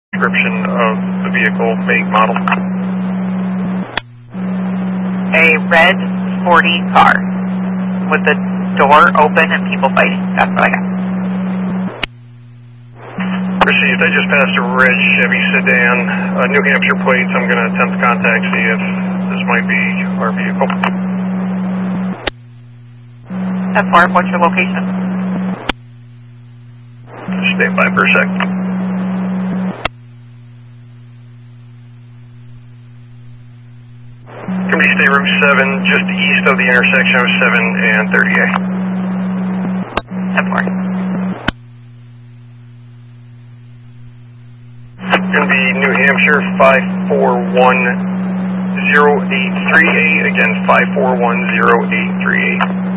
description of the vehicle, make, model. A red, sporty car with the door open and people fighting. That's what I got. Received. I just passed a red Chevy sedan, New Hampshire plates. I'm going to attempt to contact, see if this might be our vehicle. That's far. What's your location? Stand by for a sec. Company State Route 7, just east of the intersection of 7 and 30A. That's far. Going to be New Hampshire 5410838, again 5410838.